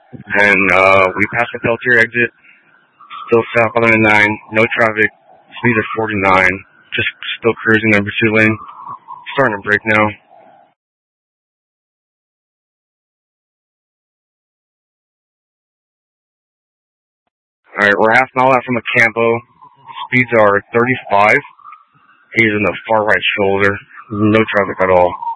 And we passed the Peltier exit. Still south on 99. No traffic. Speeds are 49. Just still cruising number 2 lane. Starting to brake now. Alright, we're half mile out from a Campo. Speeds are 35. He's in the far right shoulder. No traffic at all.